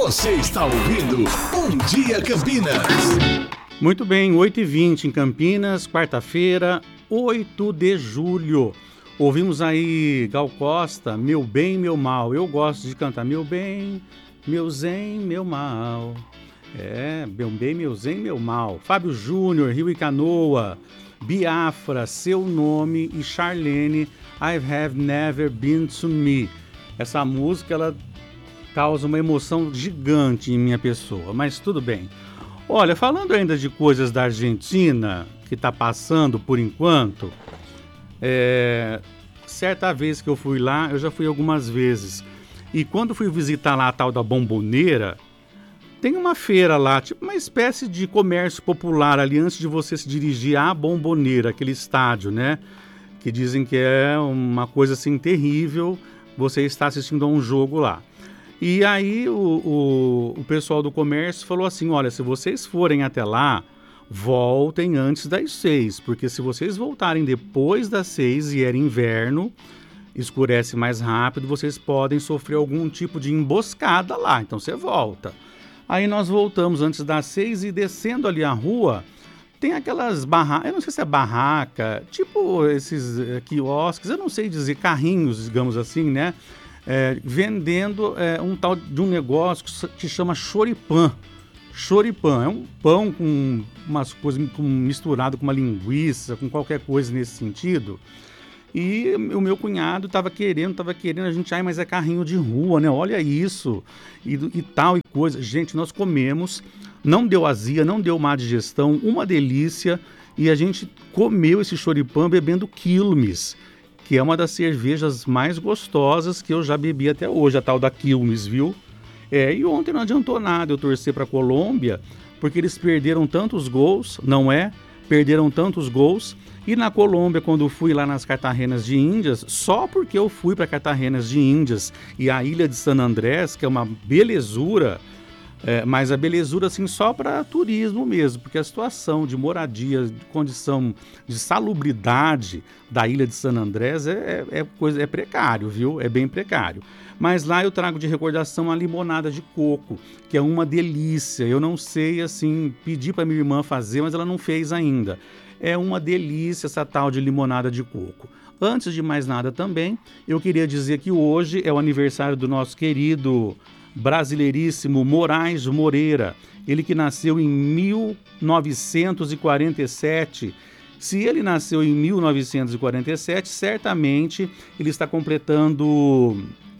Você está ouvindo Bom Dia Campinas. Muito bem, 8h20 em Campinas, quarta-feira, 8 de julho. Ouvimos aí Gal Costa, Meu Bem, Meu Mal. Eu gosto de cantar Meu Bem, Meu Zen, Meu Mal. Meu Bem, Meu Zen, Meu Mal. Fábio Júnior, Rio e Canoa, Biafra, Seu Nome e Charlene, I Have Never Been to Me. Essa música, ela causa uma emoção gigante em minha pessoa, mas tudo bem. Olha, falando ainda de coisas da Argentina, que está passando por enquanto, certa vez que eu fui lá, eu já fui algumas vezes, e quando fui visitar lá a tal da Bombonera, tem uma feira lá, tipo uma espécie de comércio popular ali antes de você se dirigir à Bombonera, aquele estádio, né? Que dizem que é uma coisa assim terrível, você está assistindo a um jogo lá. E aí o pessoal do comércio falou assim, olha, se vocês forem até lá, voltem antes das 6, porque se vocês voltarem depois das 6 e era inverno, escurece mais rápido, vocês podem sofrer algum tipo de emboscada lá, então você volta. Aí nós voltamos antes das 6 e descendo ali a rua, tem aquelas barracas, eu não sei se é barraca, tipo esses quiosques, eu não sei dizer, carrinhos, digamos assim, né? Vendendo um tal de um negócio que chama choripã. Choripã é um pão com umas coisas misturado com uma linguiça, com qualquer coisa nesse sentido. E o meu cunhado estava querendo, a gente, mas é carrinho de rua, né? Olha isso, e tal e coisa. Gente, nós comemos, não deu azia, não deu má digestão, uma delícia. E a gente comeu esse choripã bebendo Quilmes, que é uma das cervejas mais gostosas que eu já bebi até hoje, a tal da Quilmes, viu? E ontem não adiantou nada eu torcer para a Colômbia, porque eles perderam tantos gols, perderam tantos gols, e na Colômbia, quando eu fui lá nas Cartagenas de Índias, só porque eu fui para Cartagenas de Índias e a ilha de San Andrés, que é uma belezura, mas a belezura assim só para turismo mesmo, porque a situação de moradia, de condição de salubridade da ilha de San Andrés é precário, viu? É bem precário. Mas lá eu trago de recordação a limonada de coco, que é uma delícia. Eu não sei, assim, pedi para minha irmã fazer, mas ela não fez ainda. É uma delícia essa tal de limonada de coco. Antes de mais nada também, eu queria dizer que hoje é o aniversário do nosso querido brasileiríssimo Moraes Moreira, ele que nasceu em 1947. Se ele nasceu em 1947, certamente ele está completando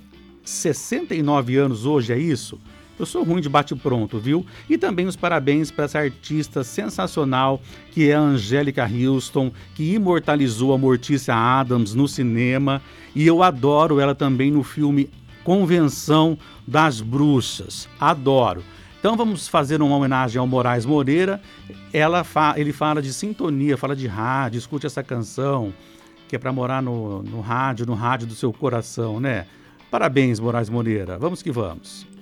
69 anos hoje, é isso? Eu sou ruim de bate-pronto, viu? E também os parabéns para essa artista sensacional que é a Angélica Houston, que imortalizou a Mortícia Adams no cinema, e eu adoro ela também no filme Convenção das Bruxas, adoro. Então vamos fazer uma homenagem ao Moraes Moreira. Ele fala de sintonia, fala de rádio, escute essa canção, que é para morar no rádio do seu coração, né? Parabéns, Moraes Moreira, vamos que vamos.